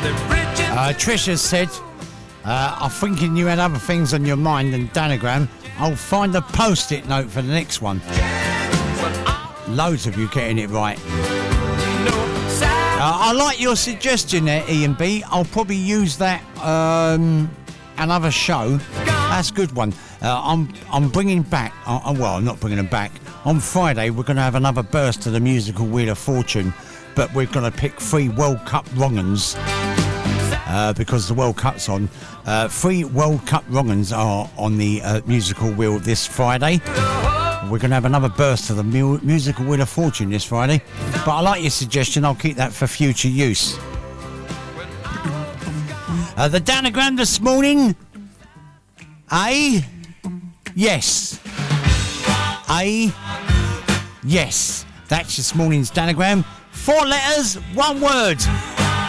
Trisha said, I'm thinking you had other things on your mind than Danagram. I'll find a post-it note for the next one. Loads of you getting it right. I like your suggestion there, Ian B. I'll probably use that another show. That's a good one. I'm bringing back. Well, I'm not bringing them back. On Friday, we're going to have another burst of the musical Wheel of Fortune, but we're going to pick 3 World Cup wrong-uns because the World Cup's on. 3 World Cup wrong-uns are on the musical wheel this Friday. We're going to have another burst of the musical Wheel of Fortune this Friday. But I like your suggestion. I'll keep that for future use. The Danagram this morning. Yes. Yes. That's this morning's Danagram. 4 letters, 1 word.